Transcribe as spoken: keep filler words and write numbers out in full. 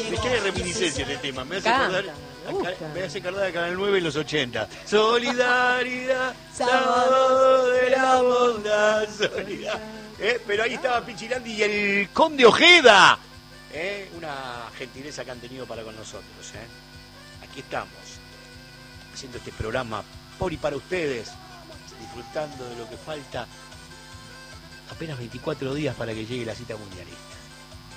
Me trae reminiscencia este tema. Me hace Canta, acordar, me a, gusta. me hace acordar a Canal nueve en los ochenta. Solidaridad, sábado de la bondad, solidaridad. ¿Eh? Pero ahí estaba Pichirandi y el Conde Ojeda. ¿Eh? Una gentileza que han tenido para con nosotros. ¿Eh? Aquí estamos, haciendo este programa por y para ustedes, disfrutando de lo que falta. Apenas veinticuatro días para que llegue la cita mundialista.